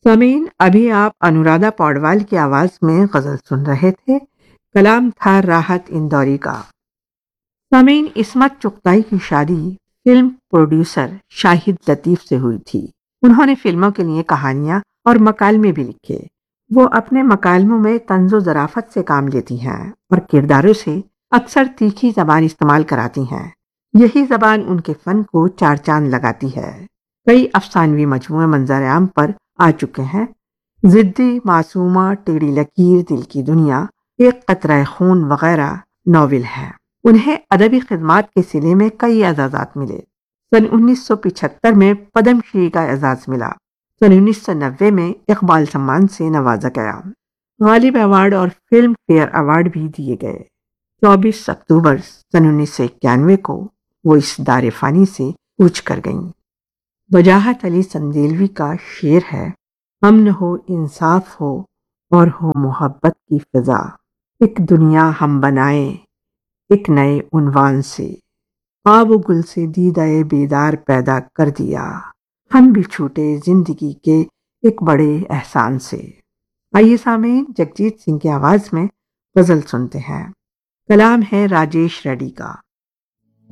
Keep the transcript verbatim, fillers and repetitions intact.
سامعین، ابھی آپ انورادھا پوڈوال کی آواز میں غزل سن رہے تھے۔ کلام تھا راحت اندوری کا۔ سامعین، عصمت چغتائی کی شادی فلم پروڈیوسر شاہد لطیف سے ہوئی تھی۔ انہوں نے فلموں کے لیے کہانیاں اور مکالمے بھی لکھے۔ وہ اپنے مکالموں میں طنز و ظرافت سے کام لیتی ہیں اور کرداروں سے اکثر تیکھی زبان استعمال کراتی ہیں۔ یہی زبان ان کے فن کو چار چاند لگاتی ہے۔ کئی افسانوی مجموعے منظر عام پر آ چکے ہیں۔ ضدی، معصومہ، ٹیڑھی لکیر، دل کی دنیا، ایک قطرہ خون وغیرہ ناول ہیں۔ انہیں ادبی خدمات کے صلے میں کئی اعزازات ملے۔ سن انیس سو پچہتر میں پدم شری کا اعزاز ملا۔ سن انیس سو نوے میں اقبال سمان سے نوازا گیا۔ غالب ایوارڈ اور فلم فیئر ایوارڈ بھی دیے گئے۔ چوبیس اکتوبر سن انیس سو اکیانوے کو وہ اس دار فانی سے کوچ کر گئیں۔ وجاہت علی سندیلوی کا شعر ہے: امن ہو، انصاف ہو اور ہو محبت کی فضا، ایک دنیا ہم بنائیں ایک نئے عنوان سے، آب و گل سے دیدہ بیدار پیدا کر دیا، ہم بھی چھوٹے زندگی کے ایک بڑے احسان سے۔ آئیے سامعین، جگجیت سنگھ کی آواز میں غزل سنتے ہیں۔ کلام ہے راجیش ریڈی کا۔